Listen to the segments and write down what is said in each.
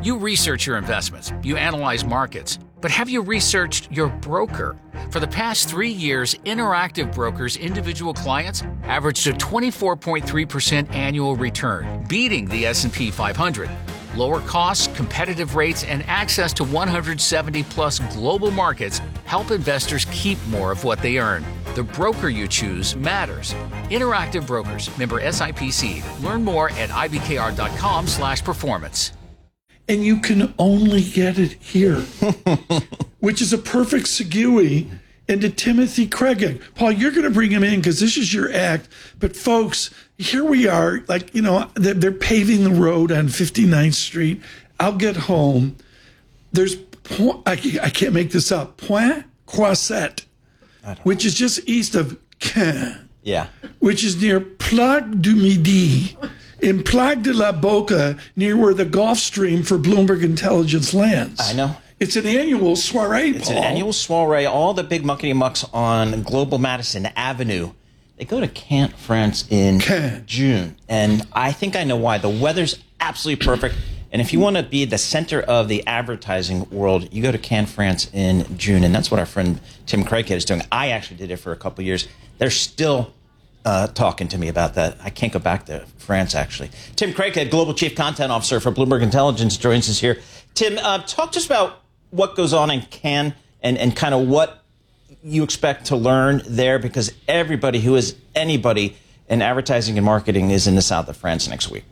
You research your investments, you analyze markets, but have you researched your broker? For the past 3 years, Interactive Brokers' individual clients averaged a 24.3% annual return, beating the S&P 500. Lower costs, competitive rates, and access to 170-plus global markets help investors keep more of what they earn. The broker you choose matters. Interactive Brokers, member SIPC. Learn more at ibkr.com/performance. And you can only get it here, which is a perfect segue into Timothy Craig. Paul, you're going to bring him in because this is your act. But folks, here we are, like, you know, they're paving the road on 59th Street. I'll get home. There's, I can't make this up, Point Croisset, which is just east of Caen. Yeah. Which is near Plaque du Midi. In Plaque de la Boca, near where the Gulf Stream for Bloomberg Intelligence lands. I know. It's an annual soiree, It's an annual soiree. All the big muckety-mucks on Global Madison Avenue. They go to Cannes, France in June. And I think I know why. The weather's absolutely perfect. And if you want to be the center of the advertising world, you go to Cannes, France in June. And that's what our friend Tim Craighead is doing. I actually did it for a couple of years. They're still talking to me about that. I can't go back to France, actually. Tim Craighead, Global Chief Content Officer for Bloomberg Intelligence, joins us here. Tim, talk to us about what goes on in Cannes and kind of what you expect to learn there, because everybody who is anybody in advertising and marketing is in the south of France next week.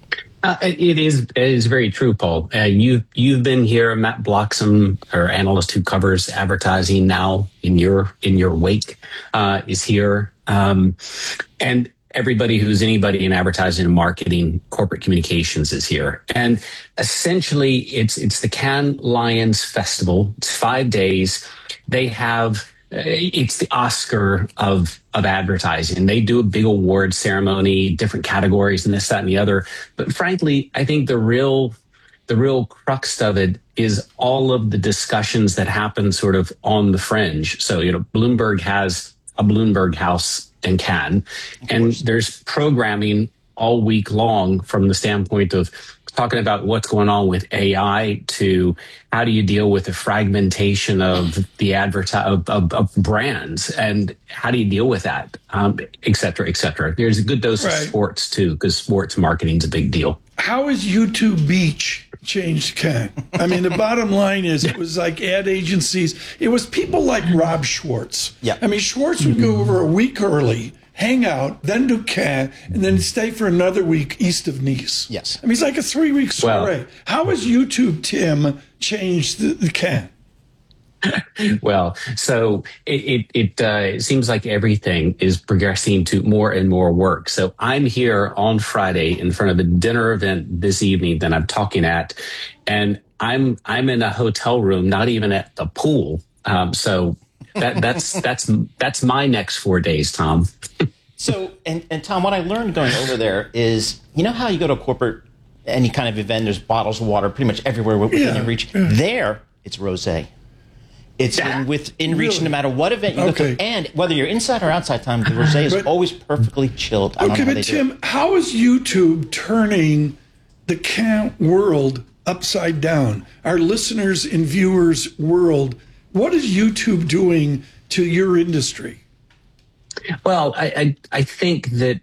It is very true, Paul. You've been here. Matt Bloxham, our analyst who covers advertising now in your wake, is here. And everybody who's anybody in advertising and marketing, corporate communications is here. And essentially, it's the Cannes Lions Festival. It's 5 days. They have, it's the Oscar of advertising. They do a big award ceremony, different categories and this, that, and the other. But frankly, I think the real crux of it is all of the discussions that happen sort of on the fringe. So, you know, Bloomberg has a Bloomberg House in Cannes, and there's programming all week long from the standpoint of talking about what's going on with AI to how do you deal with the fragmentation of the of brands, and how do you deal with that, et cetera, et cetera. There's a good dose of sports too, because sports marketing is a big deal. How has YouTube Beach changed Cannes? I mean, the bottom line is it was like ad agencies. It was people like Rob Schwartz. Yeah. I mean, Schwartz would go over a week early, hang out, then do Cannes, and then stay for another week east of Nice. Yes. I mean, it's like a 3-week soiree. Well, how has YouTube, Tim, changed the Cannes? Well, so it seems like everything is progressing to more and more work. So I'm here on Friday in front of a dinner event this evening that I'm talking at, and I'm in a hotel room, not even at the pool. So that's my next 4 days, Tom. So, and Tom, what I learned going over there is, you know how you go to a corporate, any kind of event, there's bottles of water pretty much everywhere within your reach. There, it's rosé. It's in reach no matter what event you go to. And whether you're inside or outside time, the rosé is always perfectly chilled. Okay, but Tim, how is YouTube turning the Cannes world upside down? Our listeners and viewers' world, what is YouTube doing to your industry? Well, I think that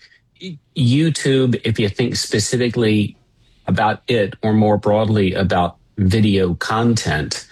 YouTube, if you think specifically about it or more broadly about video content,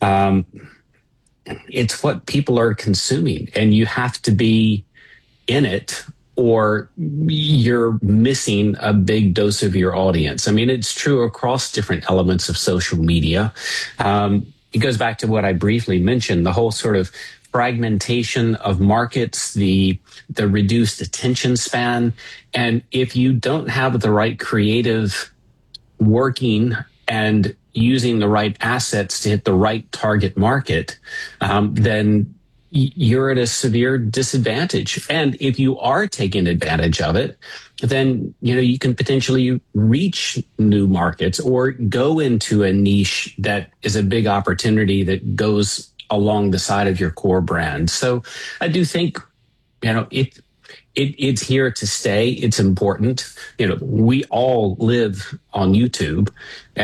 it's what people are consuming, and you have to be in it or you're missing a big dose of your audience. I mean, it's true across different elements of social media. It goes back to what I briefly mentioned, the whole sort of fragmentation of markets, the reduced attention span. And if you don't have the right creative working and using the right assets to hit the right target market, then you're at a severe disadvantage. And if you are taking advantage of it, then you can potentially reach new markets or go into a niche that is a big opportunity that goes along the side of your core brand. So I do think it's here to stay. It's important. We all live on YouTube.